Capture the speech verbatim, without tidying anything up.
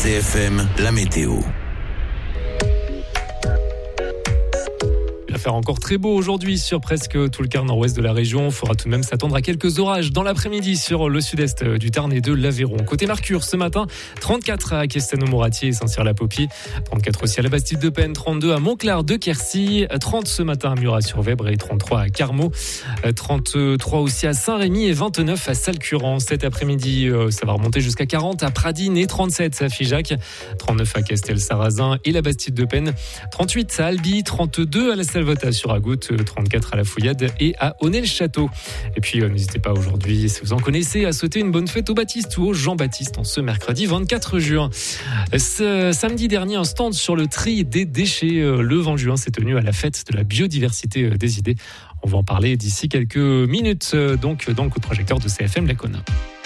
C F M, la météo. Il va faire encore très beau aujourd'hui sur presque tout le quart nord-ouest de la région. Il faudra tout de même s'attendre à quelques orages dans l'après-midi sur le sud-est du Tarn et de l'Aveyron. Côté Mercure, ce matin, trente-quatre à Castano-Moratier et Saint-Cyr-la-Popie, trente-quatre aussi à la Bastide-de-Penne, trente-deux à Montclar de Quercy, trente ce matin à Murat-sur-Vèbre et trente-trois à Carmaux, trente-trois aussi à Saint-Rémy et vingt-neuf à Salcurans. Cet après-midi, ça va remonter jusqu'à quarante à Pradines et trente-sept à Figeac, trente-neuf à Castel-Sarrazin et la Bastide-de-Penne, trente-huit à Albi, trente-deux à la Salvetat sur Agout, trente-quatre à la Fouillade et à Aunay-le-Château. Et puis euh, n'hésitez pas aujourd'hui, si vous en connaissez, à souhaiter une bonne fête au Baptiste ou au Jean-Baptiste en ce mercredi vingt-quatre juin. Ce samedi dernier, un stand sur le tri des déchets euh, le vingt juin s'est tenu à la fête de la biodiversité euh, des idées. On va en parler d'ici quelques minutes, euh, donc dans le coup de projecteur de C F M Laconin.